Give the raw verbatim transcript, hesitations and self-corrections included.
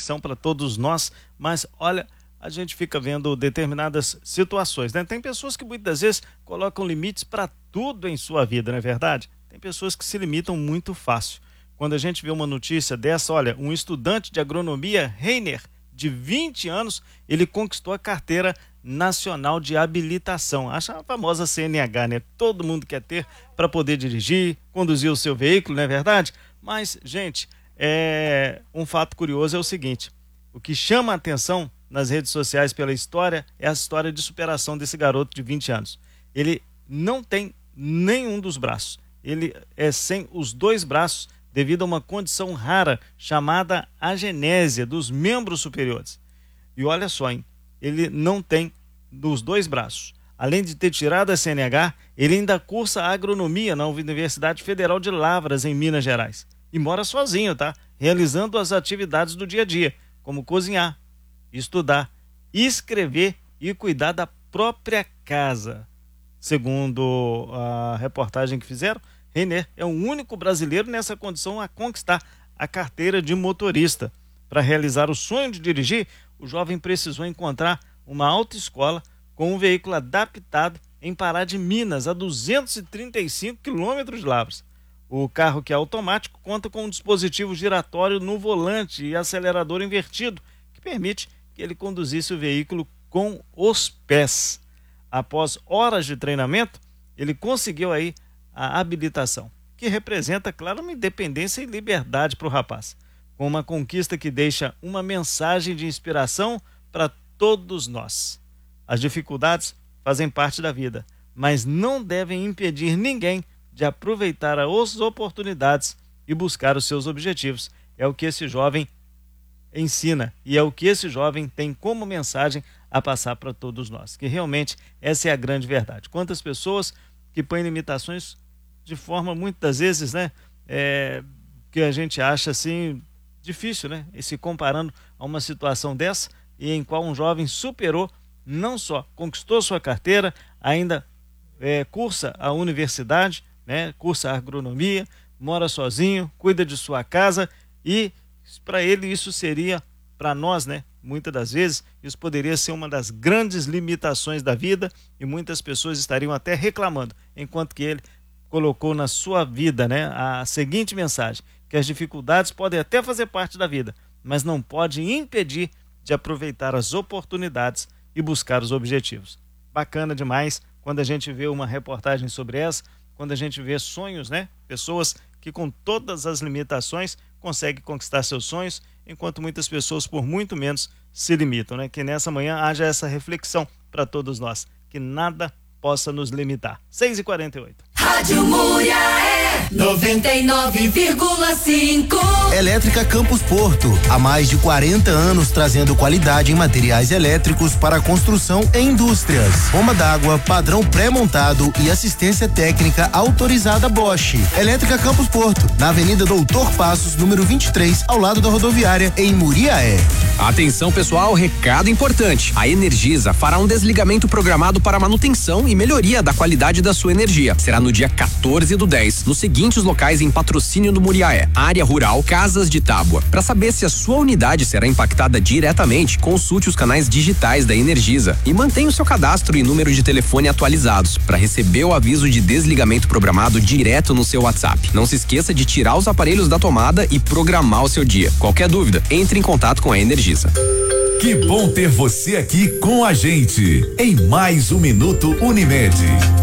reflexão para todos nós, mas olha, a gente fica vendo determinadas situações, né? Tem pessoas que muitas vezes colocam limites para tudo em sua vida, não é verdade? Tem pessoas que se limitam muito fácil. Quando a gente vê uma notícia dessa, olha, um estudante de agronomia, Reiner, de vinte anos, ele conquistou a carteira nacional de habilitação, a famosa C N H, né? Todo mundo quer ter para poder dirigir, conduzir o seu veículo, não é verdade? Mas, gente, é... um fato curioso é o seguinte, o que chama a atenção nas redes sociais pela história é a história de superação desse garoto de vinte anos. Ele não tem nenhum dos braços, ele é sem os dois braços devido a uma condição rara chamada agenésia dos membros superiores. E olha só, hein? Ele não tem dos dois braços. Além de ter tirado a C N H, ele ainda cursa agronomia na Universidade Federal de Lavras, em Minas Gerais. E mora sozinho, tá? Realizando as atividades do dia a dia, como cozinhar, estudar, escrever e cuidar da própria casa. Segundo a reportagem que fizeram, Reiner é o único brasileiro nessa condição a conquistar a carteira de motorista. Para realizar o sonho de dirigir, o jovem precisou encontrar uma autoescola com um veículo adaptado em Pará de Minas, a duzentos e trinta e cinco quilômetros de Lavras. O carro, que é automático, conta com um dispositivo giratório no volante e acelerador invertido, que permite que ele conduzisse o veículo com os pés. Após horas de treinamento, ele conseguiu aí a habilitação, que representa, claro, uma independência e liberdade para o rapaz, com uma conquista que deixa uma mensagem de inspiração para todos nós. As dificuldades fazem parte da vida, mas não devem impedir ninguém de aproveitar as oportunidades e buscar os seus objetivos. É o que esse jovem ensina e é o que esse jovem tem como mensagem a passar para todos nós, que realmente essa é a grande verdade. Quantas pessoas que põem limitações de forma muitas vezes, né, é, que a gente acha assim difícil, né, e se comparando a uma situação dessa e em qual um jovem superou, não só conquistou sua carteira, ainda é, cursa a universidade, né, cursa a agronomia, mora sozinho, cuida de sua casa e para ele isso seria, para nós, né, muitas das vezes, isso poderia ser uma das grandes limitações da vida e muitas pessoas estariam até reclamando, enquanto que ele colocou na sua vida, né, a seguinte mensagem, que as dificuldades podem até fazer parte da vida, mas não pode impedir de aproveitar as oportunidades e buscar os objetivos. Bacana demais quando a gente vê uma reportagem sobre essa, quando a gente vê sonhos, né, pessoas que com todas as limitações conseguem conquistar seus sonhos, enquanto muitas pessoas por muito menos se limitam, né? Que nessa manhã haja essa reflexão para todos nós, que nada possa nos limitar. seis e quarenta e oito. Rádio Muriaé noventa e nove vírgula cinco. Elétrica Campos Porto, há mais de quarenta anos trazendo qualidade em materiais elétricos para construção e indústrias. Bomba d'água, padrão pré-montado e assistência técnica autorizada Bosch. Elétrica Campos Porto, na Avenida Doutor Passos, número vinte e três, ao lado da rodoviária, em Muriaé. Atenção pessoal, recado importante. A Energisa fará um desligamento programado para manutenção e melhoria da qualidade da sua energia. Será no dia quatorze do dez, nos seguintes locais em patrocínio do Muriaé: Área Rural, Casas de Tábua. Para saber se a sua unidade será impactada diretamente, consulte os canais digitais da Energisa e mantenha o seu cadastro e número de telefone atualizados para receber o aviso de desligamento programado direto no seu WhatsApp. Não se esqueça de tirar os aparelhos da tomada e programar o seu dia. Qualquer dúvida, entre em contato com a Energisa. Que bom ter você aqui com a gente em mais um Minuto Unimed.